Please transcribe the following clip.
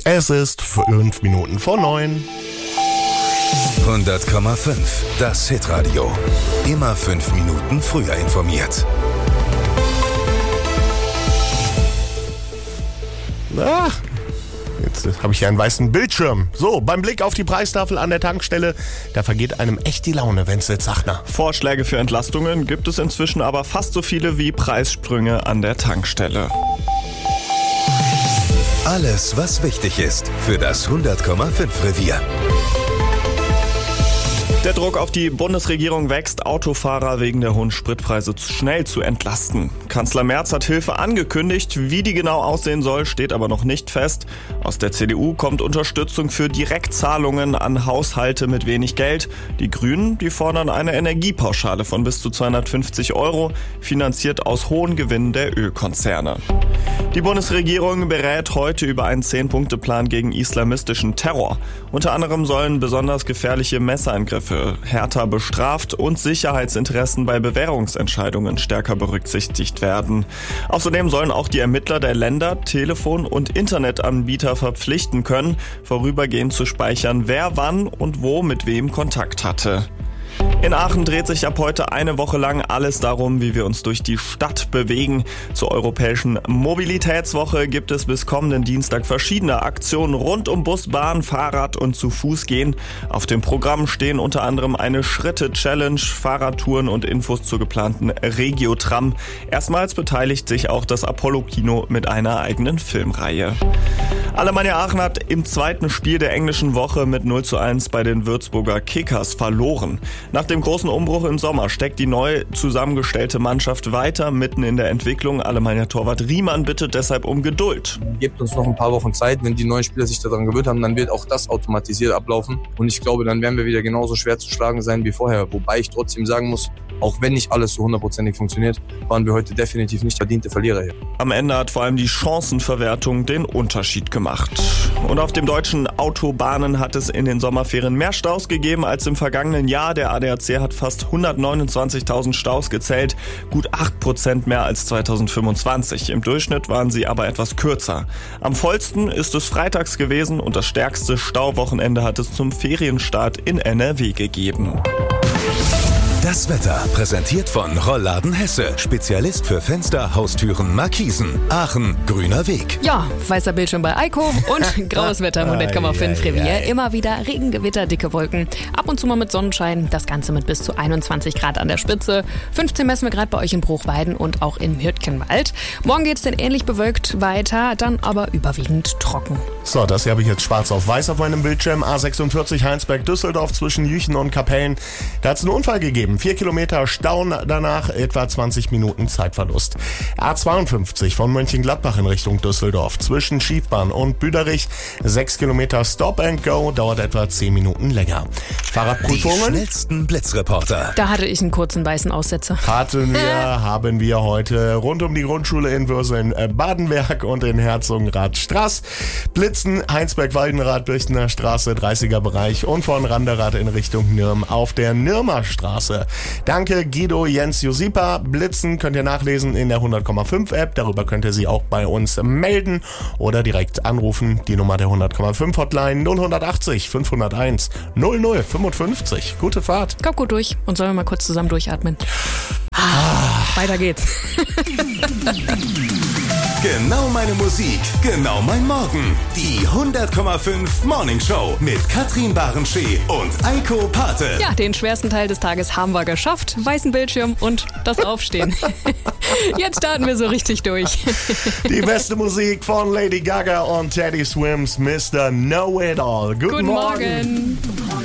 Es ist 5 Minuten vor 9. 100,5. Das Hitradio. Immer 5 Minuten früher informiert. Ach, jetzt habe ich ja einen weißen Bildschirm. So, beim Blick auf die Preistafel an der Tankstelle, da vergeht einem echt die Laune, Wenzel Zachner. Vorschläge für Entlastungen gibt es inzwischen aber fast so viele wie Preissprünge an der Tankstelle. Alles, was wichtig ist für das 100,5 Revier. Der Druck auf die Bundesregierung wächst, Autofahrer wegen der hohen Spritpreise schnell zu entlasten. Kanzler Merz hat Hilfe angekündigt. Wie die genau aussehen soll, steht aber noch nicht fest. Aus der CDU kommt Unterstützung für Direktzahlungen an Haushalte mit wenig Geld. Die Grünen, die fordern eine Energiepauschale von bis zu 250 €, finanziert aus hohen Gewinnen der Ölkonzerne. Die Bundesregierung berät heute über einen 10-Punkte-Plan gegen islamistischen Terror. Unter anderem sollen besonders gefährliche Messerangriffe härter bestraft und Sicherheitsinteressen bei Bewährungsentscheidungen stärker berücksichtigt werden. Außerdem sollen auch die Ermittler der Länder Telefon- und Internetanbieter verpflichten können, vorübergehend zu speichern, wer wann und wo mit wem Kontakt hatte. In Aachen dreht sich ab heute eine Woche lang alles darum, wie wir uns durch die Stadt bewegen. Zur Europäischen Mobilitätswoche gibt es bis kommenden Dienstag verschiedene Aktionen rund um Bus, Bahn, Fahrrad und zu Fuß gehen. Auf dem Programm stehen unter anderem eine Schritte-Challenge, Fahrradtouren und Infos zur geplanten Regio-Tram. Erstmals beteiligt sich auch das Apollo-Kino mit einer eigenen Filmreihe. Alemannia Aachen hat im zweiten Spiel der englischen Woche mit 0:1 bei den Würzburger Kickers verloren. Nach dem großen Umbruch im Sommer steckt die neu zusammengestellte Mannschaft weiter mitten in der Entwicklung. Alemannia-Torwart Riemann bittet deshalb um Geduld. Gebt uns noch ein paar Wochen Zeit. Wenn die neuen Spieler sich daran gewöhnt haben, dann wird auch das automatisiert ablaufen. Und ich glaube, dann werden wir wieder genauso schwer zu schlagen sein wie vorher. Wobei ich trotzdem sagen muss, auch wenn nicht alles so 100%ig funktioniert, waren wir heute definitiv nicht verdiente Verlierer hier. Am Ende hat vor allem die Chancenverwertung den Unterschied gemacht. Und auf den deutschen Autobahnen hat es in den Sommerferien mehr Staus gegeben als im vergangenen Jahr. Der ADAC hat fast 129.000 Staus gezählt, gut 8% mehr als 2025. Im Durchschnitt waren sie aber etwas kürzer. Am vollsten ist es freitags gewesen und das stärkste Stauwochenende hat es zum Ferienstart in NRW gegeben. Das Wetter präsentiert von Rollladen Hesse. Spezialist für Fenster, Haustüren, Markisen. Aachen, grüner Weg. Ja, weißer Bildschirm bei Eiko und graues Wetter im 100,5 Revier. Immer wieder Regen, Gewitter, dicke Wolken. Ab und zu mal mit Sonnenschein. Das Ganze mit bis zu 21 Grad an der Spitze. 15 messen wir gerade bei euch in Bruchweiden und auch in Hürtgenwald. Morgen geht es dann ähnlich bewölkt weiter, dann aber überwiegend trocken. So, das hier habe ich jetzt schwarz auf weiß auf meinem Bildschirm. A46 Heinsberg-Düsseldorf zwischen Jüchen und Kapellen. Da hat es einen Unfall gegeben. 4 Kilometer Stau, danach etwa 20 Minuten Zeitverlust. A52 von Mönchengladbach in Richtung Düsseldorf zwischen Schiefbahn und Büderich. 6 Kilometer Stop and Go, dauert etwa 10 Minuten länger. Fahrradprüfungen? Die schnellsten Blitzreporter. Da hatte ich einen kurzen weißen Aussetzer. Haben wir heute rund um die Grundschule in Würseln-Badenberg und in Herzogenrath-Straß. Blitzen, Heinsberg-Waldenrath, Birchner Straße, 30er Bereich und von Randerath in Richtung Nürm auf der Nürmer Straße. Danke Guido, Jens, Josipa. Blitzen könnt ihr nachlesen in der 100,5 App. Darüber könnt ihr sie auch bei uns melden oder direkt anrufen. Die Nummer der 100,5 Hotline 0180 501 0055. Gute Fahrt. Kommt gut durch und sollen wir mal kurz zusammen durchatmen. Weiter geht's. Genau meine Musik, genau mein Morgen. Die 100,5 Morning Show mit Katrin Barenschee und Eiko Pate. Ja, den schwersten Teil des Tages haben wir geschafft. Weißen Bildschirm und das Aufstehen. Jetzt starten wir so richtig durch. Die beste Musik von Lady Gaga und Teddy Swims, Mr. Know It All. Guten Morgen.